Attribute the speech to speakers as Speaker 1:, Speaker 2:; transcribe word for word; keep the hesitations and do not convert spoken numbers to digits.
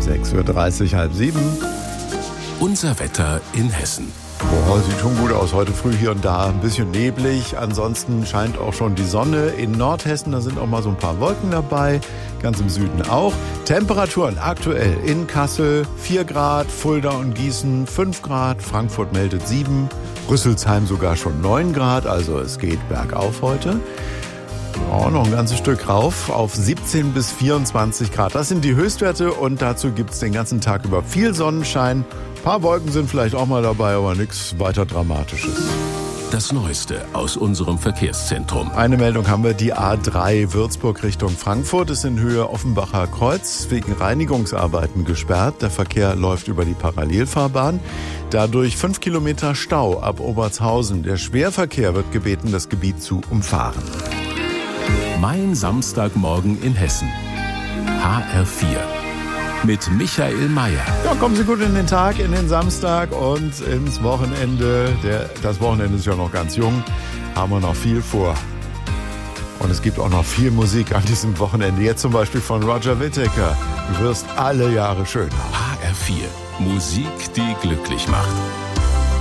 Speaker 1: sechs Uhr dreißig, halb sieben.
Speaker 2: Unser Wetter in Hessen.
Speaker 1: Oh, sieht schon gut aus. Heute früh hier und da ein bisschen neblig. Ansonsten scheint auch schon die Sonne. In Nordhessen, da sind auch mal so ein paar Wolken dabei. Ganz im Süden auch. Temperaturen aktuell in Kassel vier Grad, Fulda und Gießen fünf Grad, Frankfurt meldet sieben, Rüsselsheim sogar schon neun Grad. Also es geht bergauf heute. Oh, noch ein ganzes Stück rauf auf siebzehn bis vierundzwanzig Grad. Das sind die Höchstwerte und dazu gibt es den ganzen Tag über viel Sonnenschein. Ein paar Wolken sind vielleicht auch mal dabei, aber nichts weiter Dramatisches.
Speaker 2: Das Neueste aus unserem Verkehrszentrum.
Speaker 1: Eine Meldung haben wir, die A drei Würzburg Richtung Frankfurt ist in Höhe Offenbacher Kreuz wegen Reinigungsarbeiten gesperrt. Der Verkehr läuft über die Parallelfahrbahn. Dadurch fünf Kilometer Stau ab Obertshausen. Der Schwerverkehr wird gebeten, das Gebiet zu umfahren.
Speaker 2: Mein Samstagmorgen in Hessen. H R vier. Mit Michael Mayer.
Speaker 1: Ja, kommen Sie gut in den Tag, in den Samstag und ins Wochenende. Der, das Wochenende ist ja noch ganz jung, haben wir noch viel vor. Und es gibt auch noch viel Musik an diesem Wochenende. Jetzt zum Beispiel von Roger Whittaker. Du wirst alle Jahre schön haben.
Speaker 2: H R vier. Musik, die glücklich macht.